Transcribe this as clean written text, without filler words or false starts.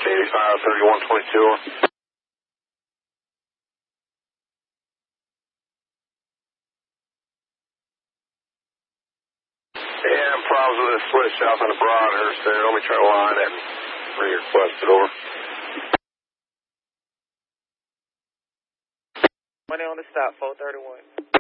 85-3122. Yeah, problems with this switch south on the Broadhurst there. Let me try to line it and re-request it over. Money on the stop, 431.